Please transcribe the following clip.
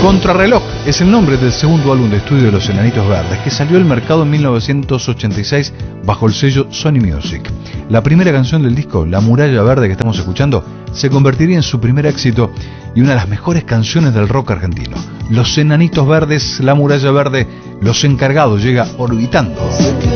Contrarreloj es el nombre del segundo álbum de estudio de Los Enanitos Verdes, que salió al mercado en 1986 bajo el sello Sony Music. La primera canción del disco, La Muralla Verde, que estamos escuchando, se convertiría en su primer éxito y una de las mejores canciones del rock argentino. Los Enanitos Verdes, La Muralla Verde, Los Encargados, llega orbitando.